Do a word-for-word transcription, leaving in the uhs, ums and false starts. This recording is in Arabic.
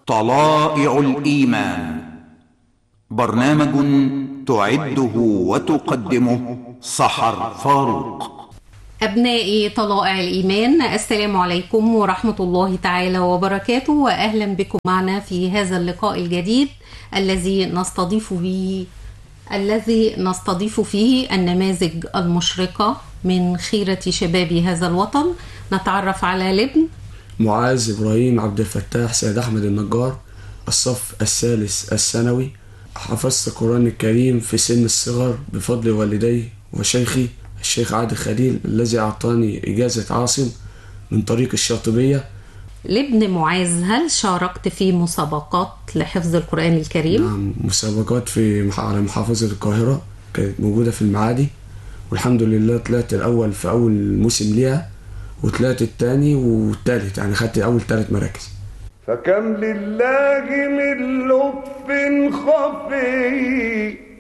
طلائع الإيمان، برنامج تعده وتقدمه سحر فاروق. أبنائي طلائع الإيمان، السلام عليكم ورحمة الله تعالى وبركاته، وأهلا بكم معنا في هذا اللقاء الجديد الذي نستضيف به الذي نستضيف فيه النماذج المشرقة من خيرة شباب هذا الوطن. نتعرف على لبن معاذ إبراهيم عبد الفتاح سيد أحمد النجار، الصف الثالث الثانوي. حفظت القرآن الكريم في سن الصغر بفضل والدي وشيخي الشيخ عادل خليل الذي أعطاني إجازة عاصم من طريق الشاطبية. لبن معاذ، هل شاركت في مسابقات لحفظ القرآن الكريم؟ نعم، مسابقات في على محافظة القاهرة كانت موجودة في المعادي، والحمد لله طلعت الأول في أول موسم ليها، وطلعت الثاني والثالث، يعني خدت أول ثلاث مراكز. فكم لله من لطف خفي